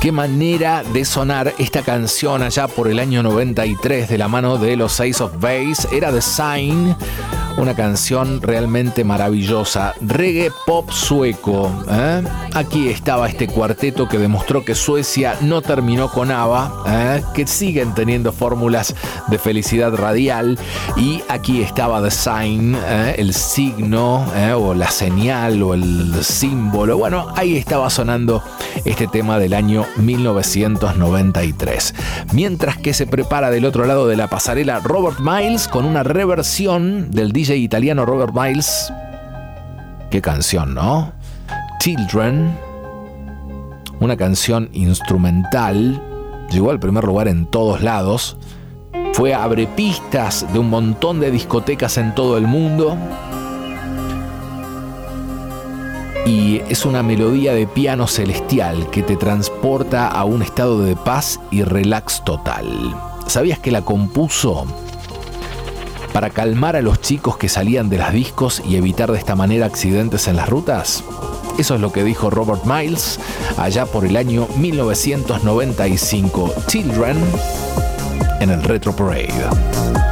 Qué manera de sonar esta canción allá por el año 93 de la mano de los Ace of Base. Era The Sign, una canción realmente maravillosa. Reggae pop sueco. Aquí estaba este cuarteto que demostró que Suecia no terminó con ABBA, que siguen teniendo fórmulas de felicidad radial. Y aquí estaba The Sign, el signo, o la señal, o el símbolo. Bueno, ahí estaba sonando este tema del año 1993. Mientras que se prepara del otro lado de la pasarela Robert Miles con una reversión del DJ italiano Robert Miles. Qué canción, ¿no? Children, una canción instrumental, llegó al primer lugar en todos lados, fue abrepistas de un montón de discotecas en todo el mundo. Y es una melodía de piano celestial que te transporta a un estado de paz y relax total. ¿Sabías que la compuso para calmar a los chicos que salían de las discos y evitar de esta manera accidentes en las rutas? Eso es lo que dijo Robert Miles allá por el año 1995. Children en el Retro Parade.